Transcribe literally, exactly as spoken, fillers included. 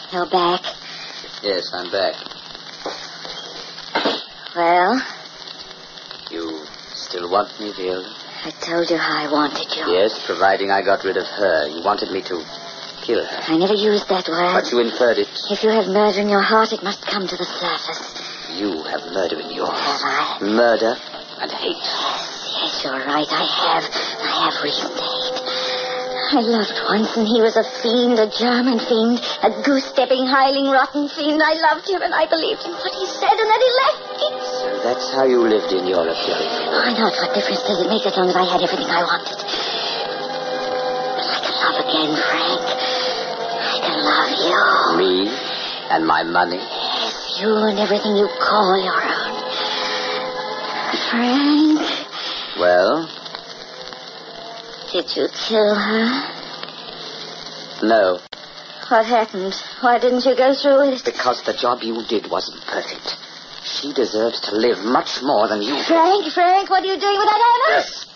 You're back. Yes, I'm back. Well? You still want me, Viola? I told you how I wanted you. Yes, providing I got rid of her. You wanted me to kill her. I never used that word. But you inferred it. If you have murder in your heart, it must come to the surface. You have murder in yours. Have I? Murder and hate. Yes, yes, you're right. I have. I have reason to hate. I loved once, and he was a fiend, a German fiend, a goose-stepping, hiling, rotten fiend. I loved him, and I believed in what he said, and then he left me. So that's how you lived in Europe, Jerry. Why not? What difference does it make as long as I had everything I wanted? But I can love again, Frank. I can love you. Me and my money. Yes, you and everything you call your own. Frank. Well? Did you kill her? No. What happened? Why didn't you go through with it? Because the job you did wasn't perfect. She deserves to live much more than you. Frank, Frank, what are you doing with that hammer? Yes.